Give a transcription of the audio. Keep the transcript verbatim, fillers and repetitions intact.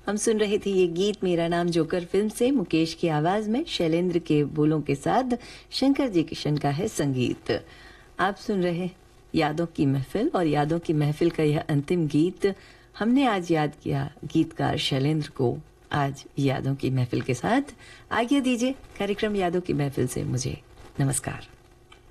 हम सुन रहे थे ये गीत मेरा नाम जोकर फिल्म से, मुकेश की आवाज में, शैलेंद्र के बोलों के साथ शंकर जी किशन का है संगीत। आप सुन रहे यादों की महफिल, और यादों की महफिल का यह अंतिम गीत हमने आज याद किया गीतकार शैलेंद्र को, आज यादों की महफिल के साथ। आज्ञा दीजिए कार्यक्रम यादों की महफिल से मुझे। नमस्कार।